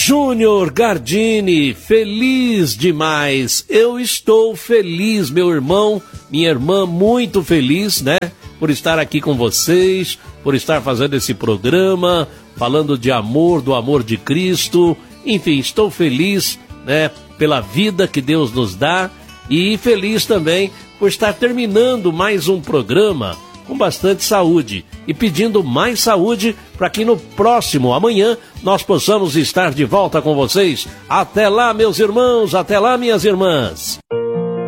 Júnior Gardini, feliz demais. Eu estou feliz, meu irmão, minha irmã, muito feliz, né? Por estar aqui com vocês, por estar fazendo esse programa, falando de amor, do amor de Cristo. Enfim, estou feliz, né, pela vida que Deus nos dá e feliz também por estar terminando mais um programa com bastante saúde e pedindo mais saúde para que no próximo, amanhã, nós possamos estar de volta com vocês. Até lá, meus irmãos, até lá, minhas irmãs.